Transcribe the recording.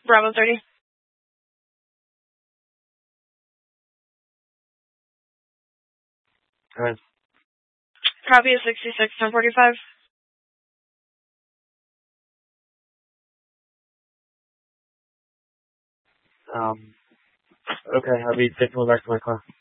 Bravo 30. Go ahead. Copy is 66, 1045. Okay, I'll be taking one back to my car.